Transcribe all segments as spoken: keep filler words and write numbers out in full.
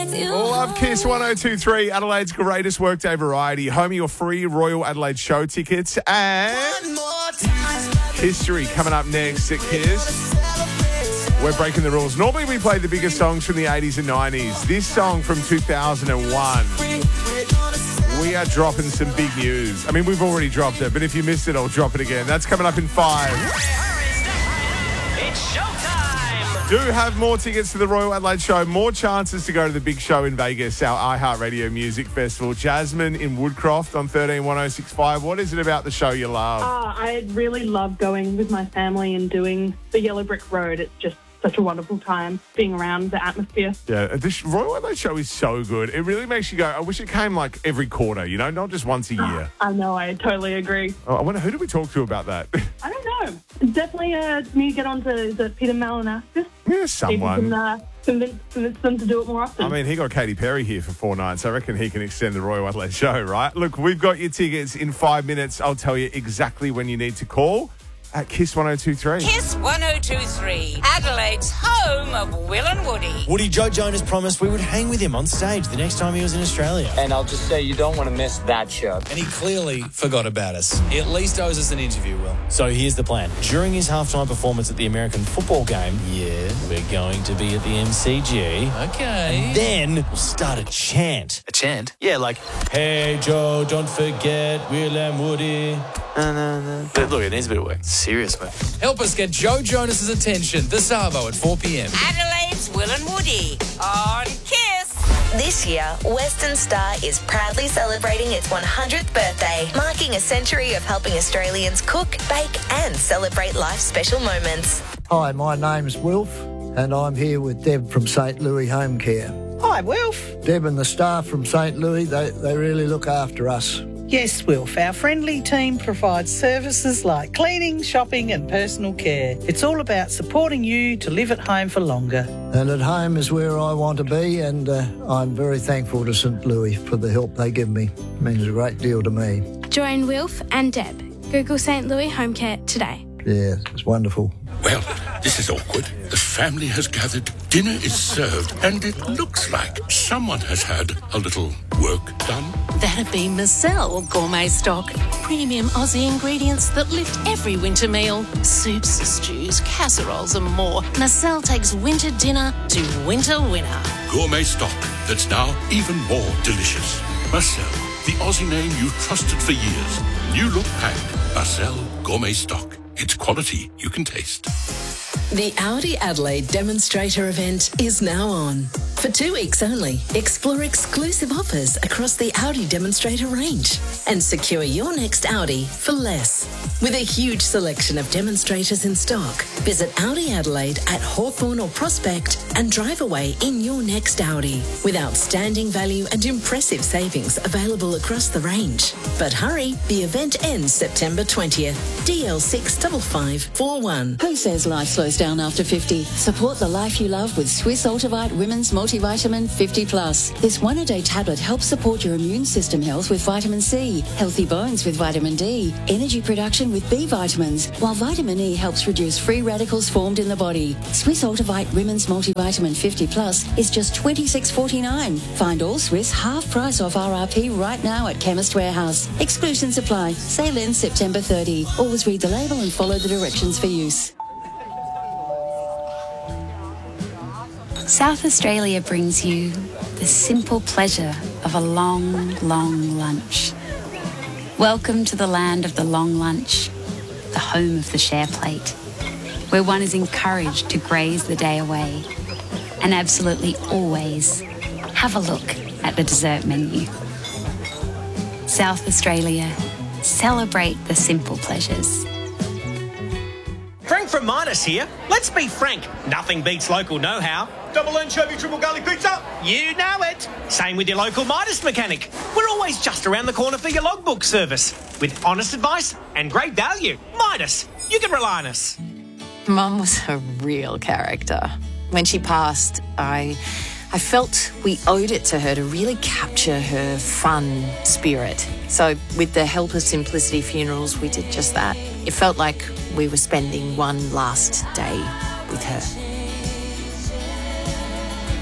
All Love Kiss one oh two three, Adelaide's greatest workday variety. Home of your free Royal Adelaide show tickets and history coming up next at Kiss. We're breaking the rules. Normally we play the biggest songs from the eighties and nineties. This song from two thousand one. We are dropping some big news. I mean, we've already dropped it, but if you missed it, I'll drop it again. That's coming up in five. It's showtime! Do have more tickets to the Royal Adelaide show, more chances to go to the big show in Vegas, our iHeartRadio Music Festival. Jasmine in Woodcroft on thirteen one oh six five. What is it about the show you love? Uh, I really love going with my family and doing the Yellow Brick Road. It's just such a wonderful time being around the atmosphere. Yeah, this Royal Adelaide show is so good. It really makes you go, I wish it came like every quarter, you know, not just once a year. I know, I totally agree. Oh, I wonder, who do we talk to about that? I don't know. Definitely uh, need to get on to is it Peter Malinauskas. Yeah, someone. Can, uh, convince, convince them to do it more often. I mean, he got Katy Perry here for four nights. I reckon he can extend the Royal Adelaide show, right? Look, we've got your tickets in five minutes. I'll tell you exactly when you need to call at Kiss one oh two three. Kiss one oh two three, Adelaide's home of Will and Woody. Woody, Joe Jonas promised we would hang with him on stage the next time he was in Australia. And I'll just say you don't want to miss that show. And he clearly forgot about us. He at least owes us an interview, Will. So here's the plan. During his halftime performance at the American football game, yeah, we're going to be at the M C G. Okay. And then we'll start a chant. A chant? Yeah, like, hey, Joe, don't forget Will and Woody. No, no, no. But look, it needs a bit of work. Serious work. Help us get Joe Jonas's attention. The Savo at four p.m. Adelaide's Will and Woody on Kiss. This year, Western Star is proudly celebrating its one hundredth birthday, marking a century of helping Australians cook, bake and celebrate life's special moments. Hi, my name's Wilf and I'm here with Deb from St Louis Home Care. Hi, Wilf. Deb and the staff from St Louis, they, they really look after us. Yes, Wilf. Our friendly team provides services like cleaning, shopping and personal care. It's all about supporting you to live at home for longer. And at home is where I want to be, and uh, I'm very thankful to St Louis for the help they give me. It means a great deal to me. Join Wilf and Deb. Google St Louis Home Care today. Yeah, it's wonderful. Well, this is awkward. The family has gathered, dinner is served, and it looks like someone has had a little work done. That'd be Marcel Gourmet Stock. Premium Aussie ingredients that lift every winter meal. Soups, stews, casseroles and more. Marcel takes winter dinner to winter winner. Gourmet stock that's now even more delicious. Marcel, the Aussie name you've trusted for years. New look pack. Marcel Gourmet Stock. It's quality you can taste. The Audi Adelaide demonstrator event is now on. For two weeks only, explore exclusive offers across the Audi demonstrator range and secure your next Audi for less. With a huge selection of demonstrators in stock, visit Audi Adelaide at Hawthorn or Prospect and drive away in your next Audi with outstanding value and impressive savings available across the range. But hurry, the event ends September twentieth. D L six five five four one. Who says life slows down after fifty? Support the life you love with Swiss Ultivite Women's Multivitamin fifty plus. This one-a-day tablet helps support your immune system health with vitamin C, healthy bones with vitamin D, energy production with B vitamins, while vitamin E helps reduce free radicals formed in the body. Swiss Ultivite Women's Multivitamin fifty plus is just twenty-six forty-nine. Find all Swiss half price off R R P right now at Chemist Warehouse. Exclusions apply. Sale ends September thirtieth. Always read the label and follow the directions for use. South Australia brings you the simple pleasure of a long, long lunch. Welcome to the land of the long lunch, the home of the share plate, where one is encouraged to graze the day away and absolutely always have a look at the dessert menu. South Australia, celebrate the simple pleasures. Frank from Midas here. Let's be frank, nothing beats local know-how. Double anchovy, triple garlic pizza. You know it. Same with your local Midas mechanic. We're always just around the corner for your logbook service. With honest advice and great value. Midas, you can rely on us. Mum was a real character. When she passed, I... I felt we owed it to her to really capture her fun spirit. So with the help of Simplicity Funerals, we did just that. It felt like we were spending one last day with her.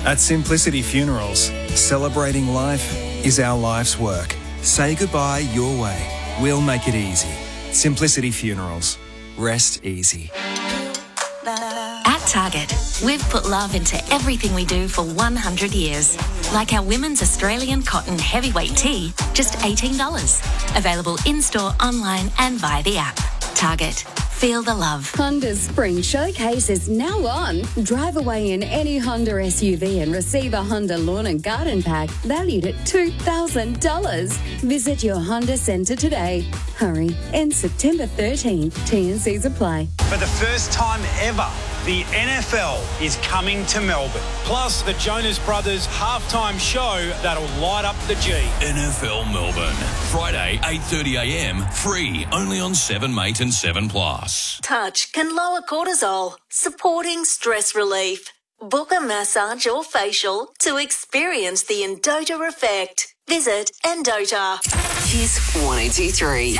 At Simplicity Funerals, celebrating life is our life's work. Say goodbye your way. We'll make it easy. Simplicity Funerals. Rest easy. At Target, we've put love into everything we do for one hundred years. Like our women's Australian cotton heavyweight tee, just eighteen dollars. Available in-store, online and via the app. Target. Feel the love. Honda's Spring Showcase is now on. Drive away in any Honda S U V and receive a Honda Lawn and Garden Pack valued at two thousand dollars. Visit your Honda Centre today. Hurry. Ends September thirteenth. T and Cs apply. For the first time ever, the N F L is coming to Melbourne. Plus, the Jonas Brothers halftime show that'll light up the G. N F L Melbourne. Friday, eight thirty a m. Free, only on seven mate and seven plus. Touch can lower cortisol, supporting stress relief. Book a massage or facial to experience the Endota effect. Visit Endota. Kiss one oh two three.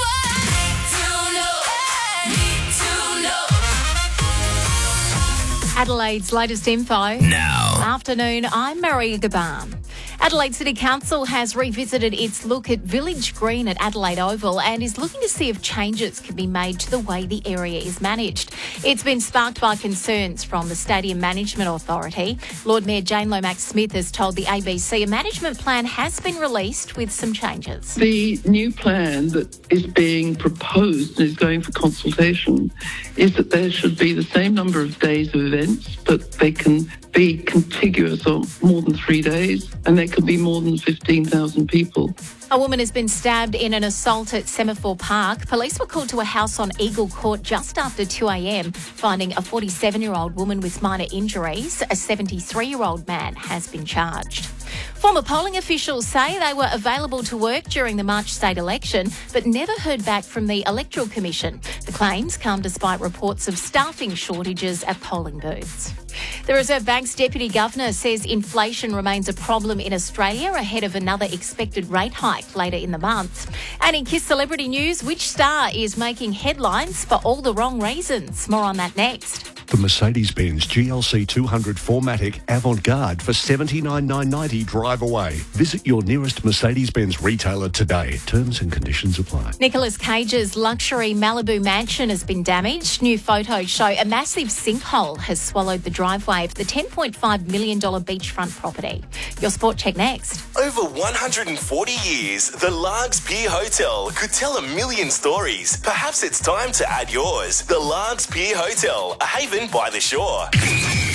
Adelaide's latest info. Now. Afternoon, I'm Maria Gaban. Adelaide City Council has revisited its look at Village Green at Adelaide Oval and is looking to see if changes can be made to the way the area is managed. It's been sparked by concerns from the Stadium Management Authority. Lord Mayor Jane Lomax-Smith has told the A B C a management plan has been released with some changes. The new plan that is being proposed and is going for consultation is that there should be the same number of days of events, but they can be contiguous or more than three days, and there can be more than fifteen thousand people. A woman has been stabbed in an assault at Semaphore Park. Police were called to a house on Eagle Court just after two a m, finding a forty-seven-year-old woman with minor injuries. A seventy-three-year-old man has been charged. Former polling officials say they were available to work during the March state election, but never heard back from the Electoral Commission. The claims come despite reports of staffing shortages at polling booths. The Reserve Bank's Deputy Governor says inflation remains a problem in Australia ahead of another expected rate hike later in the month. And in Kiss Celebrity News, which star is making headlines for all the wrong reasons? More on that next. The Mercedes-Benz G L C two hundred four matic Avant-Garde for seventy-nine thousand nine hundred ninety dollars drive away. Visit your nearest Mercedes-Benz retailer today. Terms and conditions apply. Nicolas Cage's luxury Malibu mansion has been damaged. New photos show a massive sinkhole has swallowed the driveway of the ten point five million dollars beachfront property. Your sport check next. Over one hundred forty years, the Largs Pier Hotel could tell a million stories. Perhaps it's time to add yours. The Largs Pier Hotel, a haven by the shore.